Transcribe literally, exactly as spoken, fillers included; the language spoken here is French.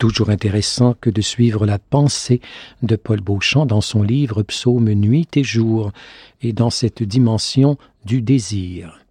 Toujours intéressant que de suivre la pensée de Paul Beauchamp dans son livre Psaumes nuit et jour et dans cette dimension du désir.